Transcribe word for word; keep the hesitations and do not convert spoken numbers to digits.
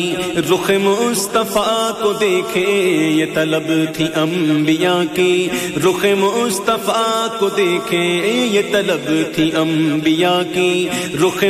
रुख मुस्तफा को देखे ये तलब थी अंबिया की, रुख मुस्तफा को देखे ये तलब थी अंबिया की, रुख